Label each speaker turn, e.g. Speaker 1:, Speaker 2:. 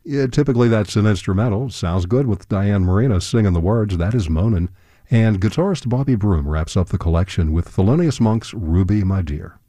Speaker 1: Yeah, typically that's an instrumental. Sounds good with Diane Marina singing the words. That is Moanin'. And guitarist Bobby Broom wraps up the collection with Thelonious Monk's Ruby, My Dear.